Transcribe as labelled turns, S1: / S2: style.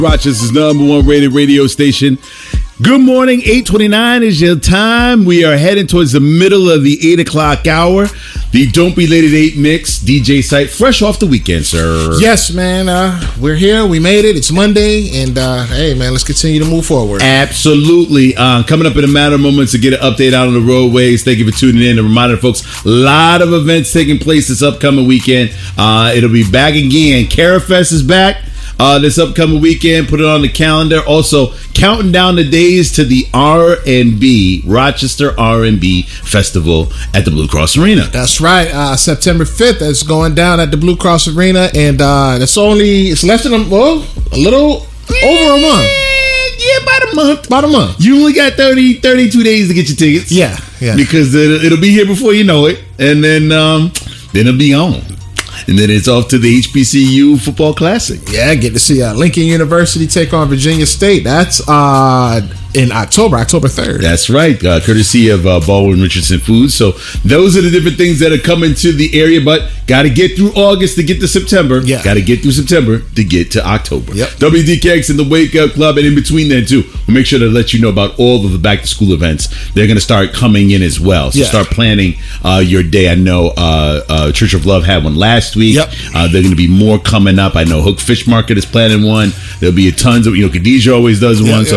S1: Rochester's number one rated radio station. Good morning, 8:29 is your time. We are heading towards the middle of the 8 o'clock hour. The Don't Be Late at 8 mix, DJ Site, fresh off the weekend, sir.
S2: Yes, man. We're here. We made it. It's Monday. And, hey, man, let's continue to move forward.
S1: Absolutely. Coming up in a matter of moments to get an update out on the roadways. Thank you for tuning in. A reminder, folks, a lot of events taking place this upcoming weekend. It'll be back again. CARAFest is back. This upcoming weekend, put it on the calendar. Also, counting down the days to the R&B, Rochester R&B Festival at the Blue Cross Arena.
S2: That's right. September 5th, that's going down at the Blue Cross Arena. And it's less than a little over a month.
S1: Yeah, about a month.
S2: About a month.
S1: You only got 32 days to get your tickets.
S2: Yeah.
S1: Because it'll be here before you know it. And then it'll be on. And then it's off to the HBCU Football Classic.
S2: Yeah, get to see Lincoln University take on Virginia State. That's in October 3rd.
S1: That's right, courtesy of Baldwin Richardson Foods. So those are the different things that are coming to the area, but got to get through August to get to September.
S2: Yeah.
S1: Got to get through September to get to October.
S2: Yep.
S1: WDKX and the Wake Up Club, and in between there too, we'll make sure to let you know about all of the back to school events. They're going to start coming in as well. So start planning your day. I know Church of Love had one last week.
S2: Yep.
S1: There are going to be more coming up. I know Hook Fish Market is planning one. There'll be tons of, Khadijah always does one. So